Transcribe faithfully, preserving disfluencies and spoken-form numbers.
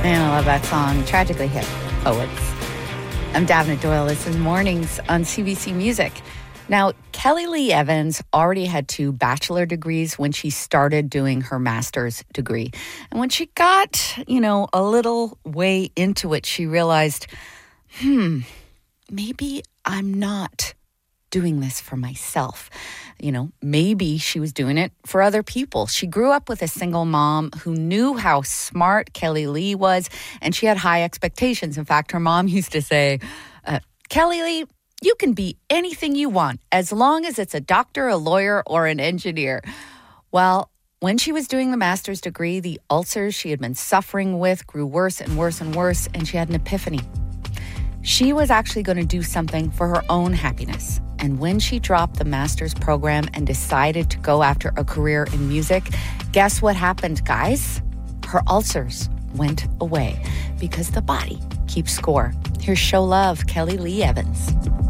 Man, I love that song. Tragically Hip Poets. I'm Davina Doyle. This is Mornings on C B C Music. Now, Kelly Lee Evans already had two bachelor degrees when she started doing her master's degree. And when she got, you know, a little way into it, she realized, hmm, maybe I'm not doing this for myself. You know, maybe she was doing it for other people. She grew up with a single mom who knew how smart Kelly Lee was, and she had high expectations. In fact, her mom used to say, uh, Kelly Lee, you can be anything you want as long as it's a doctor, a lawyer, or an engineer. Well, when she was doing the master's degree, the ulcers she had been suffering with grew worse and worse and worse, and she had an epiphany. She was actually going to do something for her own happiness. And when she dropped the master's program and decided to go after a career in music, guess what happened, guys? Her ulcers went away because the body keeps score. Here's Show Love, Kelly Lee Evans.